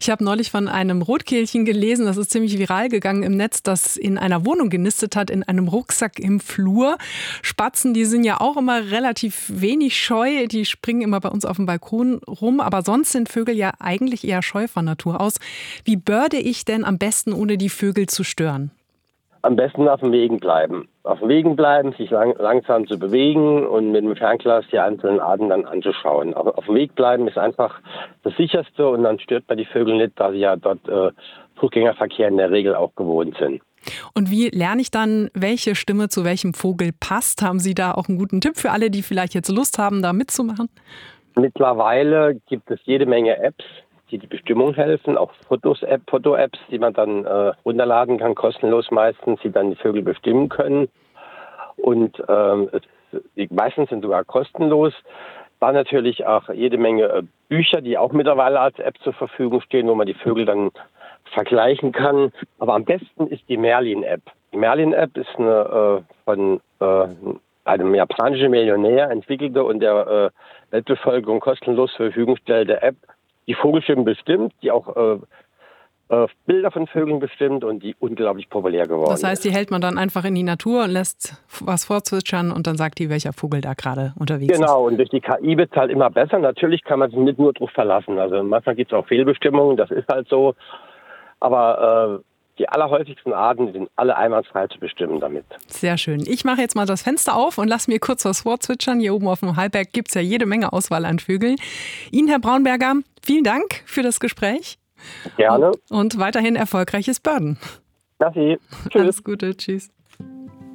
Ich habe neulich von einem Rotkehlchen gelesen, das ist ziemlich viral gegangen im Netz, das in einer Wohnung genistet hat, in einem Rucksack im Flur. Spatzen, die sind ja auch immer relativ wenig scheu, die springen immer bei uns auf dem Balkon rum, aber sonst sind Vögel ja eigentlich eher scheu von Natur aus. Wie börde ich denn am besten, ohne die Vögel zu stören? Am besten auf den Wegen bleiben. Auf den Wegen bleiben, sich langsam zu bewegen und mit dem Fernglas die einzelnen Arten dann anzuschauen. Auf dem Weg bleiben ist einfach das Sicherste und dann stört man die Vögel nicht, da sie ja dort Fußgängerverkehr in der Regel auch gewohnt sind. Und wie lerne ich dann, welche Stimme zu welchem Vogel passt? Haben Sie da auch einen guten Tipp für alle, die vielleicht jetzt Lust haben, da mitzumachen? Mittlerweile gibt es jede Menge Apps, die Bestimmung helfen, auch Foto-Apps, die man dann runterladen kann, kostenlos meistens, die dann die Vögel bestimmen können. Und die meisten sind sogar kostenlos. Dann natürlich auch jede Menge Bücher, die auch mittlerweile als App zur Verfügung stehen, wo man die Vögel dann vergleichen kann. Aber am besten ist die Merlin-App. Die Merlin-App ist eine von einem japanischen Millionär entwickelte und der Weltbevölkerung kostenlos zur Verfügung stellte App, die Vogelstimmen bestimmt, die auch Bilder von Vögeln bestimmt und die unglaublich populär geworden ist. Das heißt, die hält man dann einfach in die Natur und lässt was vorzwitschern und dann sagt die, welcher Vogel da gerade unterwegs ist. Genau, und durch die KI wird es halt immer besser. Natürlich kann man sich nicht nur drauf verlassen. Also manchmal gibt es auch Fehlbestimmungen, das ist halt so. Aber die allerhäufigsten Arten sind alle einwandfrei zu bestimmen damit. Sehr schön. Ich mache jetzt mal das Fenster auf und lasse mir kurz was vorzwitschern. Hier oben auf dem Hallberg gibt es ja jede Menge Auswahl an Vögeln. Ihnen, Herr Braunberger, vielen Dank für das Gespräch. Gerne. Und weiterhin erfolgreiches Börden. Merci. Tschüss. Alles Gute. Tschüss.